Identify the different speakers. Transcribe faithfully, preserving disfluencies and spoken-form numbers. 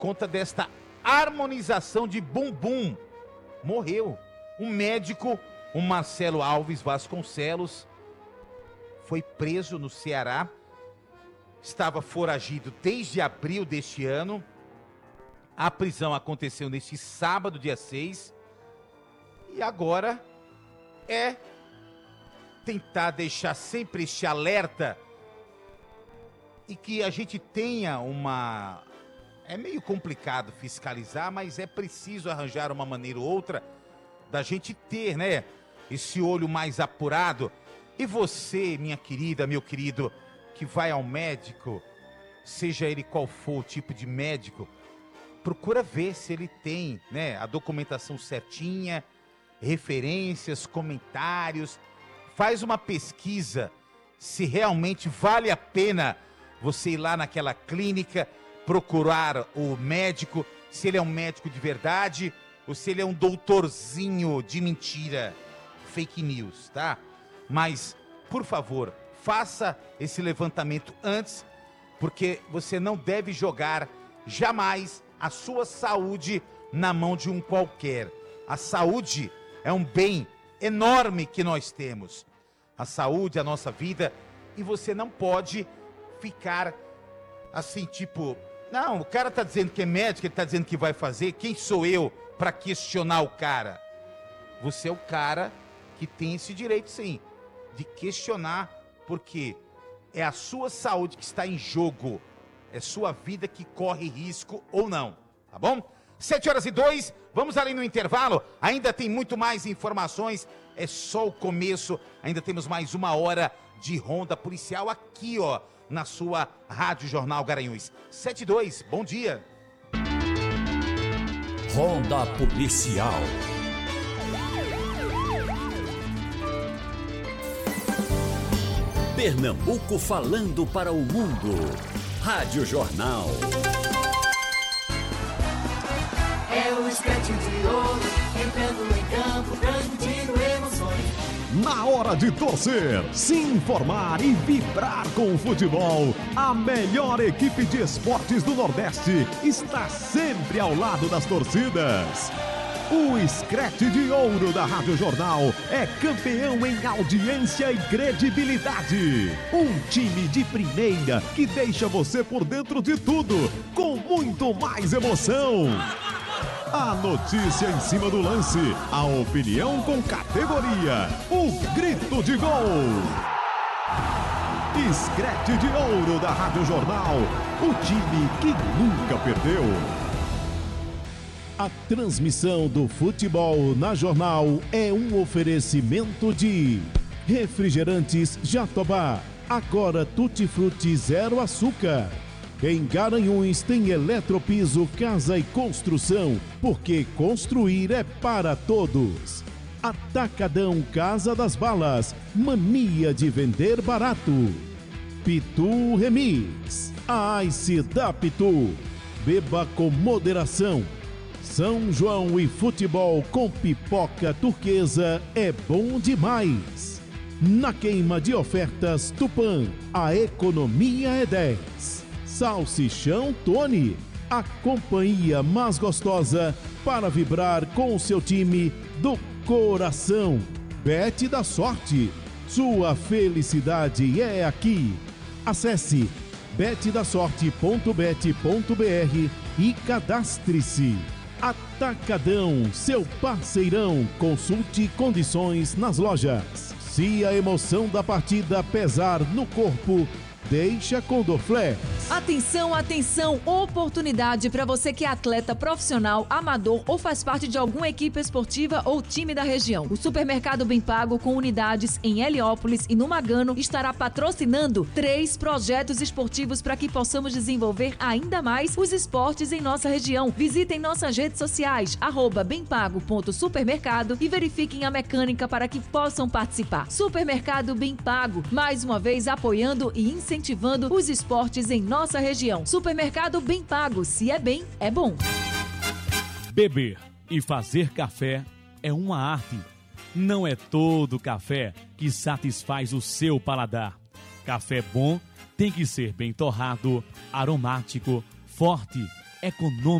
Speaker 1: conta desta harmonização de bumbum. Morreu. Um médico, o Marcelo Alves Vasconcelos, foi preso no Ceará. Estava foragido desde abril deste ano. A prisão aconteceu neste sábado, dia seis. E agora é tentar deixar sempre este alerta e que a gente tenha uma... É meio complicado fiscalizar, mas é preciso arranjar uma maneira ou outra da gente ter, né, esse olho mais apurado. E você, minha querida, meu querido, que vai ao médico, seja ele qual for o tipo de médico, procura ver se ele tem, né, a documentação certinha, referências, comentários. Faz uma pesquisa se realmente vale a pena você ir lá naquela clínica, procurar o médico, se ele é um médico de verdade ou se ele é um doutorzinho de mentira, fake news, tá? Mas, por favor, faça esse levantamento antes, porque você não deve jogar jamais a sua saúde na mão de um qualquer. A saúde é um bem enorme que nós temos. A saúde, a nossa vida, e você não pode ficar assim, tipo, não, o cara tá dizendo que é médico, ele tá dizendo que vai fazer, quem sou eu para questionar o cara? Você é o cara que tem esse direito, sim, de questionar, porque é a sua saúde que está em jogo, é sua vida que corre risco ou não, tá bom? sete horas e dois, vamos ali no intervalo, ainda tem muito mais informações, é só o começo, ainda temos mais uma hora de ronda policial aqui, ó, na sua Rádio Jornal Garanhuns. sete e dois, bom dia.
Speaker 2: Ronda Policial. Pernambuco falando para o mundo. Rádio Jornal.
Speaker 3: É o escrete de ouro, entrando em campo, transmitindo emoções.
Speaker 4: Na hora de torcer, se informar e vibrar com o futebol, a melhor equipe de esportes do Nordeste está sempre ao lado das torcidas. O Screte de Ouro da Rádio Jornal é campeão em audiência e credibilidade. Um time de primeira que deixa você por dentro de tudo, com muito mais emoção. A notícia em cima do lance, a opinião com categoria, o grito de gol. Screte de Ouro da Rádio Jornal, o time que nunca perdeu. A transmissão do futebol na Jornal é um oferecimento de Refrigerantes Jatobá, agora Tutti Frutti Zero Açúcar. Em Garanhuns tem Eletropiso, Casa e Construção, porque construir é para todos. Atacadão Casa das Balas, mania de vender barato. Pitu Remix, a Ice da Pitu, beba com moderação. São João e futebol com pipoca turquesa é bom demais. Na queima de ofertas Tupã, a economia é dez. Salsichão Tony, a companhia mais gostosa para vibrar com o seu time do coração. Bet da Sorte, sua felicidade é aqui. Acesse bet da sorte ponto bet ponto br e cadastre-se. Atacadão, seu parceirão, consulte condições nas lojas. Se a emoção da partida pesar no corpo, deixa com Dorflex.
Speaker 5: Atenção, atenção, oportunidade para você que é atleta profissional, amador ou faz parte de alguma equipe esportiva ou time da região. O Supermercado Bem Pago, com unidades em Heliópolis e no Magano, estará patrocinando três projetos esportivos para que possamos desenvolver ainda mais os esportes em nossa região. Visitem nossas redes sociais, arroba bempago.supermercado e verifiquem a mecânica para que possam participar. Supermercado Bem Pago, mais uma vez apoiando e incentivando os esportes em nossa região. Supermercado Bem Pago, se é bem, é bom.
Speaker 6: Beber e fazer café é uma arte. Não é todo café que satisfaz o seu paladar. Café bom tem que ser bem torrado, aromático, forte, econômica.